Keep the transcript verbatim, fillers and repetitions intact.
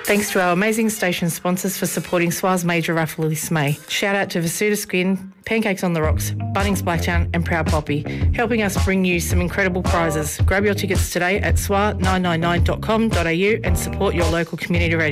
Thanks to our amazing station sponsors for supporting S W A's major raffle this May. Shout out to Vasuta Skin, Pancakes on the Rocks, Bunnings Blacktown and Proud Poppy, helping us bring you some incredible prizes. Grab your tickets today at s w a nine nine nine dot com dot a u and support your local community radio.